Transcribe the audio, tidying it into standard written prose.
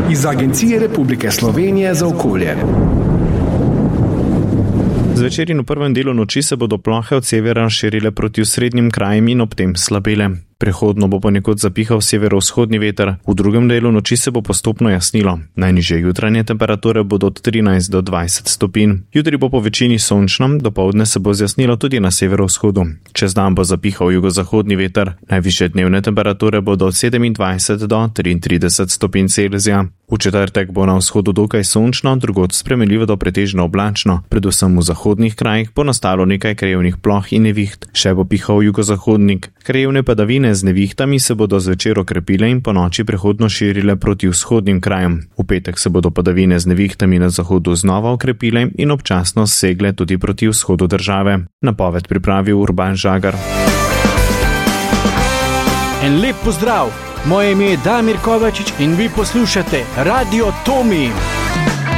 iz Agencije Republike Slovenije za okolje. Zvečer in v prvem delu noči se bodo plohe od severa širile proti osrednjim krajem in ob tem slabele. Prehodno bo ponekod zapihal severovzhodni veter, v drugem delu noči se bo postopno jasnilo. Najnižje jutranje temperature bodo od 13 do 20 stopinj. Jutri bo po večini sončno, dopoldne se bo zjasnilo tudi na severovzhodu. Čez dan bo zapihal jugozahodni veter, najvišje dnevne temperature bodo od 27 do 33 stopinj Celzija. V četrtek bo na vzhodu dokaj sončno, drugod spremenljivo do pretežno oblačno, predvsem v zahodnih krajih bo nastalo nekaj krajevnih ploh in neviht, še bo pihal jugozahodnik. Krajevne padavine z nevihtami se bodo zvečer okrepile in po noči prehodno širile proti vzhodnim krajem. V petek se bodo padavine z nevihtami na zahodu znova okrepile in občasno segle tudi proti vzhodu države. Napoved pripravil Urban Žagar. En lep pozdrav! Moje ime je Damir Kovačič in vi poslušate Radio Tomi.